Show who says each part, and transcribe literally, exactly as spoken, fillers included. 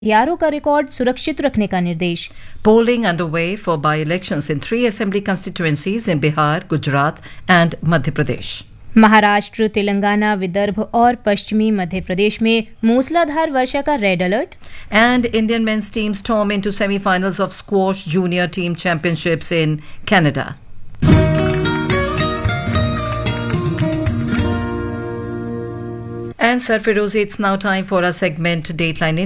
Speaker 1: हथियारों का रिकॉर्ड सुरक्षित रखने का निर्देश।
Speaker 2: Polling underway for by-elections in three assembly constituencies in Bihar, Gujarat and Madhya Pradesh.
Speaker 1: Maharashtra, Telangana, Vidarbha और पश्चिमी मध्य प्रदेश में मूसलाधार वर्षा का red alert.
Speaker 2: And Indian men's team storm into semi-finals of squash junior team championships in Canada. And Sarfirozi, it's now time for our segment Dateline